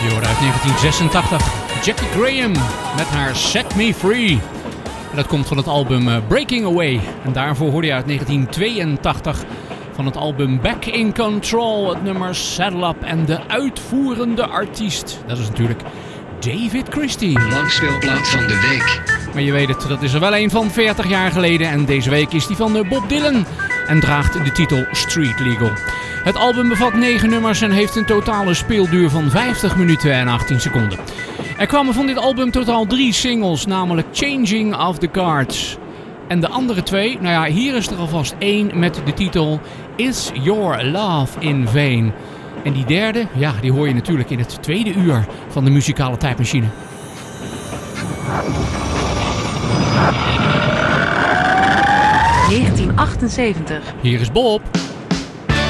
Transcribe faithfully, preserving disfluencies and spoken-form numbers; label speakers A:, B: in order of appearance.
A: Je hoorde uit negentien zesentachtig Jackie Graham met haar Set Me Free. En dat komt van het album Breaking Away. En daarvoor hoorde je uit negentien tweeëntachtig van het album Back in Control het nummer Saddle Up. En de uitvoerende artiest, dat is natuurlijk David Christie.
B: Langspeelplaat van de week.
A: Maar je weet het, dat is er wel een van veertig jaar geleden. En deze week is die van Bob Dylan. En draagt de titel Street Legal. Het album bevat negen nummers en heeft een totale speelduur van vijftig minuten en achttien seconden. Er kwamen van dit album totaal drie singles, namelijk Changing of the Cards. En de andere twee, nou ja, hier is er alvast één met de titel Is Your Love in Vain. En die derde, ja, die hoor je natuurlijk in het tweede uur van de muzikale tijdmachine.
C: negentien achtenzeventig.
A: Hier is Bob.